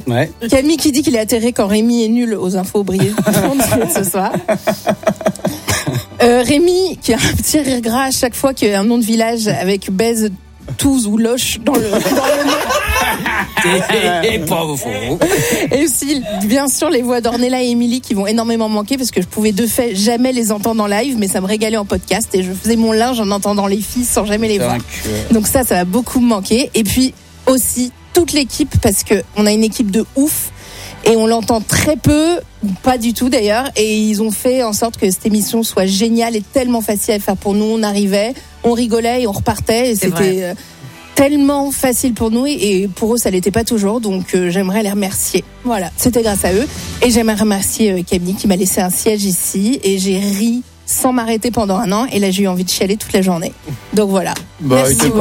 Ouais. Camille qui dit qu'il est atterré quand Rémi est nul aux infos brillées ce soir. Rémi qui a un petit rire gras à chaque fois qu'il y a un nom de village avec Baise, Touze ou Loche dans le nom. Et pas au fond. Et aussi, bien sûr, les voix d'Ornella et Émilie qui vont énormément manquer parce que je pouvais de fait jamais les entendre en live, mais ça me régalait en podcast et je faisais mon linge en entendant les filles sans jamais les voir. Donc ça va beaucoup me manquer. Et puis aussi toute l'équipe parce que on a une équipe de ouf. Et on l'entend très peu, ou pas du tout d'ailleurs, et ils ont fait en sorte que cette émission soit géniale et tellement facile à faire pour nous. On arrivait, on rigolait et on repartait, et c'était tellement facile pour nous, et pour eux ça l'était pas toujours, donc j'aimerais les remercier. Voilà, c'était grâce à eux, et j'aimerais remercier Camille qui m'a laissé un siège ici, et j'ai ri sans m'arrêter pendant 1 an, et là j'ai eu envie de chialer toute la journée. Donc voilà. Merci beaucoup.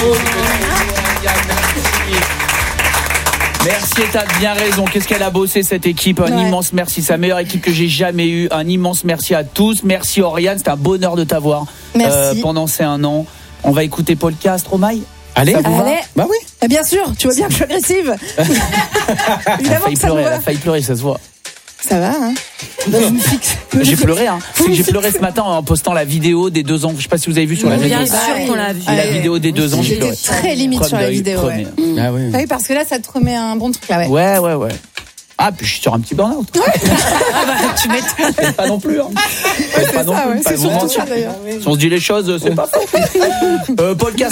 Merci, t'as bien raison. Qu'est-ce qu'elle a bossé cette équipe. Un immense merci. C'est la meilleure équipe que j'ai jamais eue. Un immense merci à tous. Merci Oriane, c'était un bonheur de t'avoir pendant ces 1 an. On va écouter Paul Castres, Maï. Allez, bah oui. Bien sûr, tu vois bien que je suis agressive. Évidemment que ça me va. Elle a failli pleurer, ça se voit. Ça va, hein. J'ai pleuré, hein. J'ai pleuré ce matin en postant la vidéo des 2 ans. Je sais pas si vous avez vu sur la vidéo. Bien sûr qu'on l'a vu. La vidéo des 2 ans, j'ai pleuré. J'étais très limite sur la vidéo. Ah oui. Oui, parce que là, ça te remet un bon truc là, Ouais. Ah, puis je suis sur un petit burn-out. Tu m'étonnes. Pas non plus, hein. C'est surtout ça, d'ailleurs. Si on se dit les choses, c'est pas faux. Paul Castres.